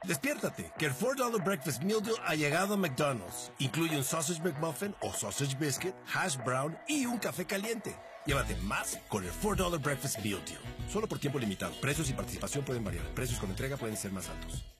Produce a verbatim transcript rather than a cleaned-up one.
Despiértate, que el cuatro dólares Breakfast Meal Deal ha llegado a McDonald's. Incluye un Sausage McMuffin o Sausage Biscuit, Hash Brown y un café caliente. Llévate más con el cuatro dólares Breakfast Meal Deal. Solo por tiempo limitado. Precios y participación pueden variar. Precios con entrega pueden ser más altos.